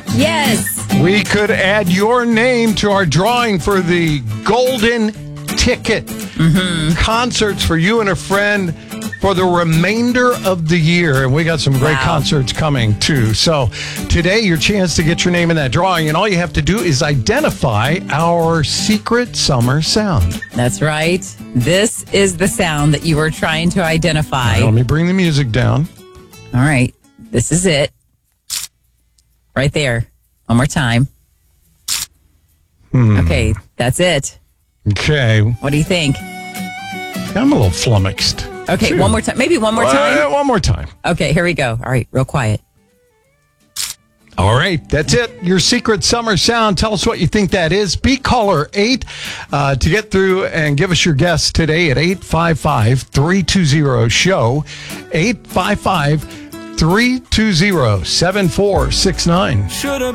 Yes. We could add your name to our drawing for the golden ticket. Concerts for you and a friend for the remainder of the year. And we got some great concerts coming, too. So today, your chance to get your name in that drawing. And all you have to do is identify our secret summer sound. That's right. This is the sound that you were trying to identify. Let me bring the music down. All right. This is it. Right there. One more time. Okay. That's it. Okay. What do you think? I'm a little flummoxed. Okay. too. One more time. Maybe one more time. One more time. Okay. Here we go. All right. Real quiet. All right, that's it. Your secret summer sound. Tell us what you think that is. Be caller 8 to get through and give us your guess today at 855-320-SHOW, 855-320-7469.